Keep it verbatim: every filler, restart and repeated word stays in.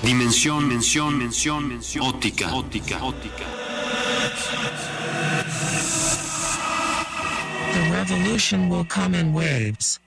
Dimensión, mención, mención, mención, óptica, óptica, óptica. The revolution will come in waves.